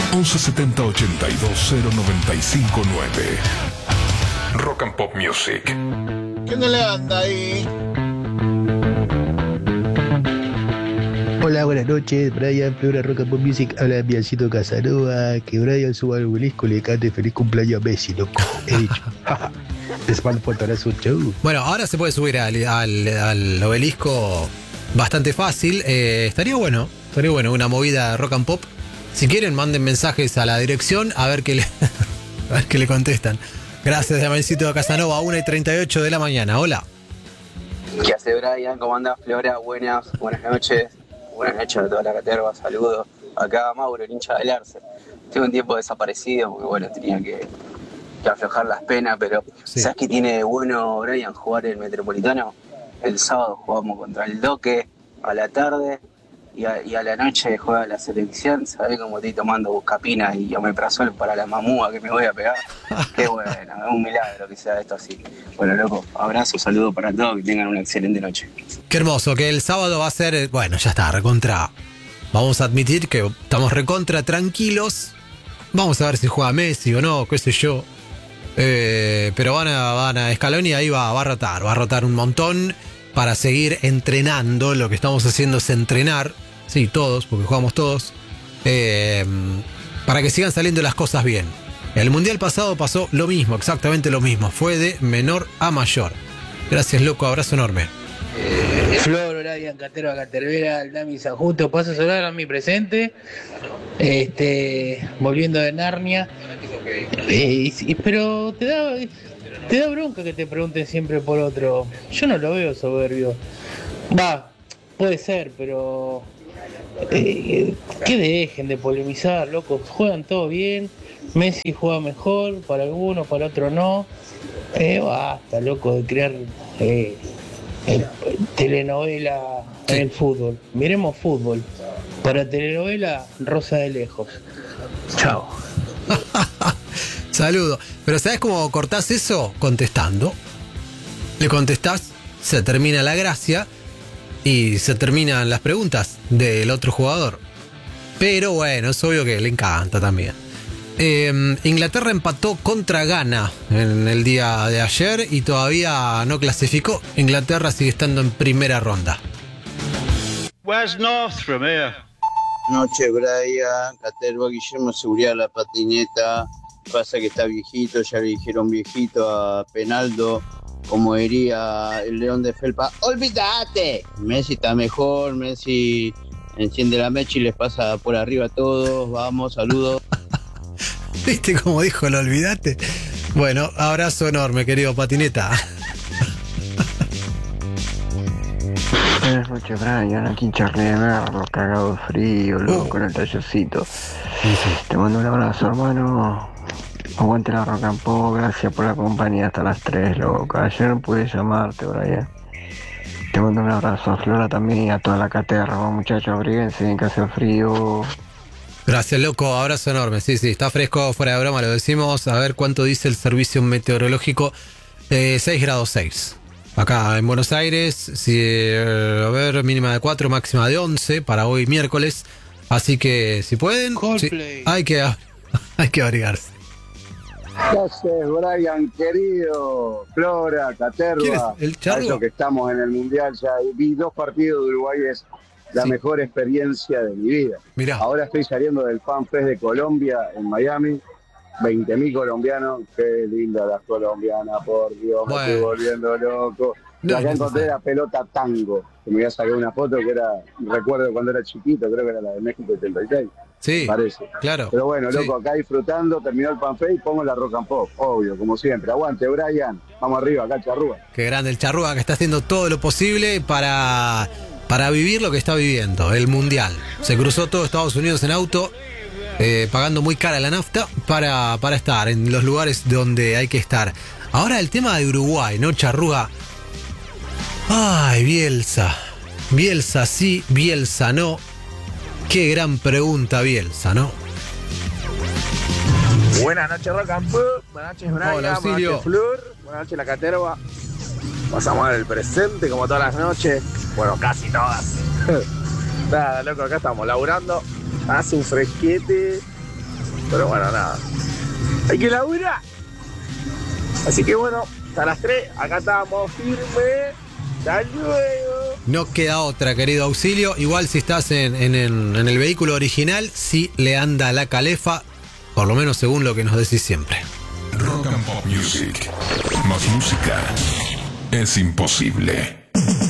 1170 82 0959. Rock and Pop Music. ¿Qué no le anda ahí? Hola, buenas noches, Brian, Flora, Rock and Pop Music, habla Biancito Casanova, que Brian suba al obelisco y le cante feliz cumpleaños a Messi, loco. He dicho. Les mando un fuerte abrazo, chau. Bueno, ahora se puede subir al obelisco bastante fácil. Estaría bueno una movida de Rock and Pop. Si quieren, manden mensajes a la dirección a ver qué le contestan. Gracias, Damiancito Casanova, 1:38 de la mañana. Hola. ¿Qué hace, Brian? ¿Cómo andás, Flora? Buenas noches. Buenas noches a toda la caterva, saludos. Acá Mauro, el hincha del Arce. Tengo un tiempo desaparecido porque, bueno, tenía que aflojar las penas, pero sí. ¿Sabes qué tiene de bueno, Brian, jugar el Metropolitano? El sábado jugamos contra el Doque a la tarde y a la noche juega la selección. ¿Sabés cómo estoy tomando buscapina y omeprazol para la mamúa que me voy a pegar? Qué bueno, es un milagro que sea esto así. Bueno, loco, abrazo, saludo para todos, que tengan una excelente noche. Qué hermoso, que el sábado va a ser, bueno, ya está, recontra. Vamos a admitir que estamos recontra tranquilos. Vamos a ver si juega Messi o no, qué sé yo. Pero van a Scaloni, ahí va a rotar un montón para seguir entrenando. Lo que estamos haciendo es entrenar. Sí, todos, porque jugamos todos. Para que sigan saliendo las cosas bien. El mundial pasado pasó lo mismo, exactamente lo mismo. Fue de menor a mayor. Gracias, loco, abrazo enorme. Flor, Brian, Caterva, Catervera, el Dami San Justo, paso a saludar a mi presente. Volviendo de Narnia. Pero te da bronca que te pregunten siempre por otro. Yo no lo veo soberbio. Puede ser, pero que dejen de polemizar, locos. Juegan todo bien. Messi juega mejor, para algunos, para otros no. Basta, loco, de crear telenovela en el fútbol. Miremos fútbol. Para telenovela, Rosa de lejos. Chao. Saludo. Pero ¿sabes cómo cortás eso? Contestando. Le contestás, se termina la gracia y se terminan las preguntas del otro jugador. Pero bueno, es obvio que le encanta también. Inglaterra empató contra Ghana en el día de ayer y todavía no clasificó. Inglaterra sigue estando en primera ronda. Where's North from here? Noche, Brian, Caterva, Guillermo, seguridad la patineta. Pasa que está viejito, ya le dijeron viejito a Penaldo, como diría el León de Felpa. ¡Olvídate! Messi está mejor, Messi enciende la mecha y les pasa por arriba a todos. Vamos, saludos. ¿Viste cómo dijo el olvídate? Bueno, abrazo enorme, querido patineta. Buenas noches, Brian, aquí en Charlie de Merlo, cagado de frío, loco, con el tallercito. Sí. Te mando un abrazo, hermano. Aguante la Rock and Pop, gracias por la compañía hasta las 3, loco. Ayer no pude llamarte, Brian. Te mando un abrazo a Flora también y a toda la caterra, muchachos, abríguense bien que hace frío. Gracias, loco, abrazo enorme. Sí, está fresco, fuera de broma, lo decimos. A ver cuánto dice el servicio meteorológico. 6 grados 6. Acá en Buenos Aires, a ver, mínima de 4, máxima de 11 para hoy miércoles. Así que si pueden, sí, hay que abrigarse. Gracias, Brian, querido. Flora, Caterva. ¿El Charlo? Eso que estamos en el Mundial, ya vi 2 partidos de Uruguay, es la mejor experiencia de mi vida. Mirá. Ahora estoy saliendo del Fan Fest de Colombia en Miami. 20.000 colombianos, qué linda las colombianas, por Dios, me estoy volviendo loco. Y acá encontré la pelota tango, que me voy a sacar una foto que era, recuerdo cuando era chiquito, creo que era la de México 86. Sí, parece. Claro. Pero bueno, loco, acá disfrutando, terminó el Fan Fest y pongo la Rock and Pop, obvio, como siempre. Aguante, Brian, vamos arriba, acá Charrúa. Qué grande el Charrúa, que está haciendo todo lo posible para vivir lo que está viviendo, el Mundial. Se cruzó todo Estados Unidos en auto, pagando muy cara la nafta para estar en los lugares donde hay que estar. Ahora el tema de Uruguay, ¿no, Charrúa? Ay, Bielsa sí, Bielsa no. Qué gran pregunta, Bielsa, ¿no? Buenas noches, Rock and Pop. Buenas noches, Brian. Hola, buenas noches, Flor. Buenas noches, La Caterva. Pasamos al presente como todas las noches. Bueno, casi todas. Nada, loco, acá estamos laburando. Hace un fresquete. Pero bueno, nada. Hay que laburar. Así que bueno, hasta las 3, acá estamos firme. Hasta luego. No queda otra, querido Auxilio. Igual si estás en el vehículo original, sí le anda la calefa, por lo menos según lo que nos decís siempre. Rock and Pop Music. Más música es imposible.